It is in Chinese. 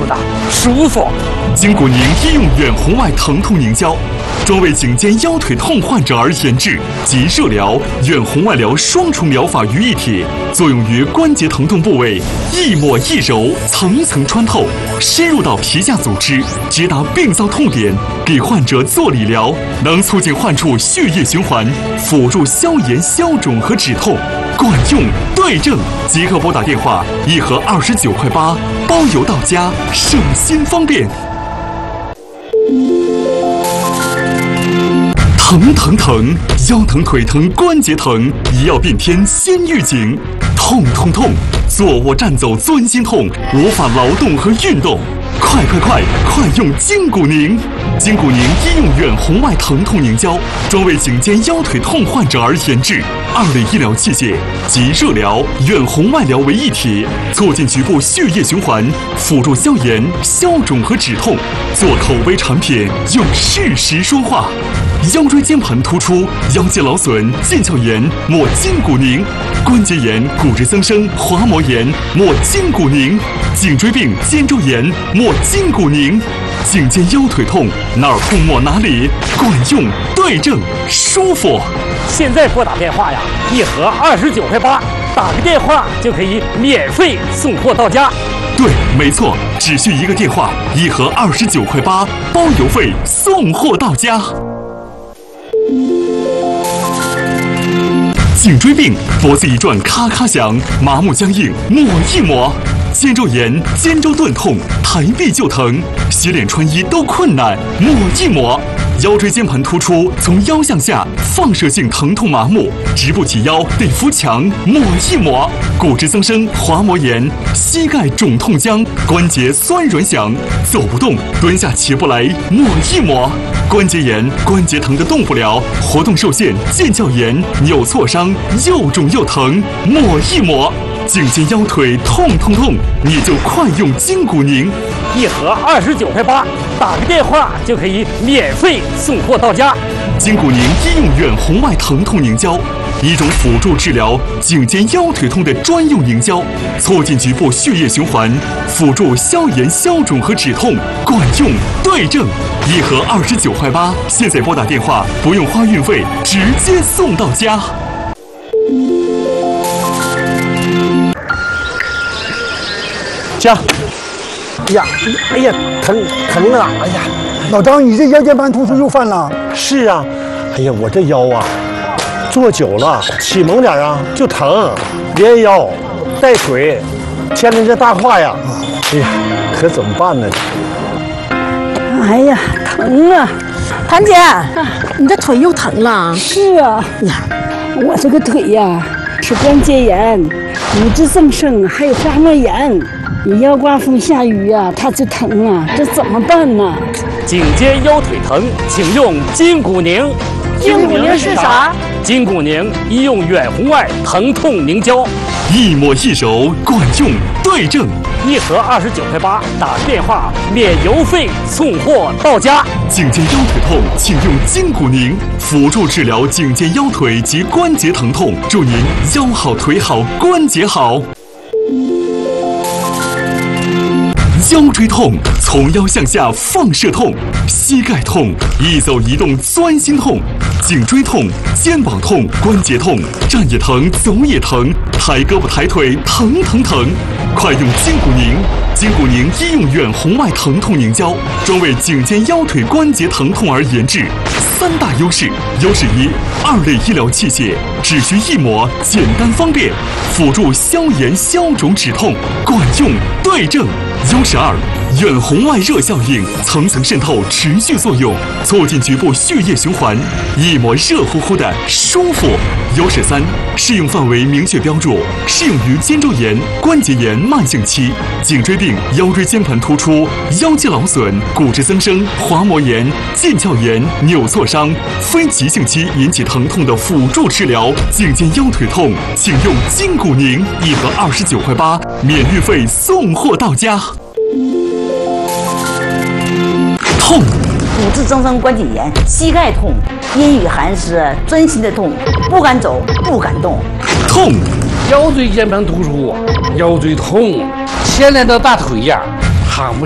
的舒服。 筋骨宁医用远红外疼痛凝胶，专为颈肩腰腿痛患者而研制，集热疗、远红外疗双重疗法于一体，作用于关节疼痛部位，一抹一揉，层层穿透，深入到皮下组织，直达病灶痛点，给患者做理疗，能促进患处血液循环，辅助消炎、消肿和止痛，管用对症。即刻拨打电话，1盒29.8块，包邮到家，省心方便。疼疼疼，腰疼腿疼关节疼，医药变天先预警。痛痛痛，坐卧站走钻心痛，无法劳动和运动。快用筋骨宁！筋骨宁医用远红外疼痛凝胶，专为颈肩腰腿痛患者而研制，2类医疗器械集热疗、远红外疗为一体，促进局部血液循环，辅助消炎、消肿和止痛。做口碑产品，用事实说话。腰椎间盘突出、腰肌劳损、腱鞘炎，抹筋骨宁；关节炎、骨质增生、滑膜炎，抹筋骨宁；颈椎病、肩周炎，抹筋骨宁；颈肩腰腿痛，哪儿痛抹哪里，管用对症，舒服。 现在拨打电话呀，1盒29.8块，打个电话就可以免费送货到家。 对，没错，只需一个电话，1盒29.8块，包邮费，送货到家。颈椎病，脖子一转咔咔响，麻木僵硬，抹一抹；肩周炎、肩周钝痛，抬臂就疼，洗脸穿衣都困难，抹一抹；腰椎间盘突出，从腰向下放射性疼痛麻木，直不起腰得扶墙，抹一抹；骨质增生、滑膜炎，膝盖肿痛僵，关节酸软响，走不动，蹲下起不来，抹一抹；关节炎、关节疼的动不了，活动受限，腱鞘炎、扭挫伤，又肿又疼，抹一抹；颈肩腰腿痛痛痛，你就快用筋骨宁 ，1盒29.8块，打个电话就可以免费送货到家。 筋骨宁医用远红外疼痛凝胶，一种辅助治疗颈肩腰腿痛的专用凝胶，促进局部血液循环，辅助消炎、消肿和止痛，管用对症。1盒29.8块，现在拨打电话不用花运费，直接送到家。 行，哎呀，疼啊！哎呀， 老张，你这腰间盘突出又犯了？ 是啊，哎呀，我这腰啊，坐久了起猛点啊就疼，连腰带腿，牵着这大胯呀，哎呀，可怎么办呢？ 哎呀，疼啊！ 谭姐，你这腿又疼了？ 是啊，我这个腿呀，是关节炎、骨质增生，还有滑膜炎。你要刮风下雨呀，它就疼啊，这怎么办呢？ 颈肩腰腿疼，请用筋骨宁。 筋骨宁是啥？ 筋骨宁医用远红外疼痛凝胶， 一抹一揉，管用对症。 1盒29.8块，打个电话免邮费送货到家。 颈肩腰腿痛，请用筋骨宁，辅助治疗颈肩腰腿及关节疼痛，祝您腰好腿好关节好。腰椎痛，从腰向下放射痛；膝盖痛，一走一动钻心痛；颈椎痛，肩膀痛，关节痛，站也疼，走也疼，抬胳膊抬腿疼疼疼。快用筋骨宁！筋骨宁医用远红外疼痛凝胶，专为颈肩腰腿关节疼痛而研制。3大优势：优势1， 2类医疗器械，只需一抹，简单方便，辅助消炎、消肿、止痛，管用对症。优势2，远红外热效应，层层渗透，持续作用，促进局部血液循环，一抹热乎乎的舒服。优势3，适用范围明确标注，适用于肩周炎、关节炎慢性期、颈椎病、腰椎间盘突出、腰肌劳损、骨质增生、滑膜炎、腱鞘炎、扭挫伤、非急性期引起疼痛的辅助治疗。颈肩腰腿痛，请用筋骨宁，1盒29.8块，免运费送货到家。痛， 骨质增生关节炎，膝盖痛，阴雨寒湿，钻心的痛，不敢走，不敢动。 痛， 腰椎间盘突出，腰椎痛，牵连到大腿呀，躺不